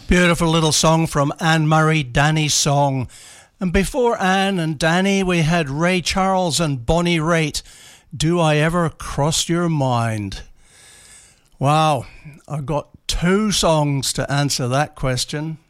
Beautiful little song from Anne Murray, Danny's Song. And before Anne and Danny, we had Ray Charles and Bonnie Raitt, Do I Ever Cross Your Mind? Wow, I've got two songs to answer that question.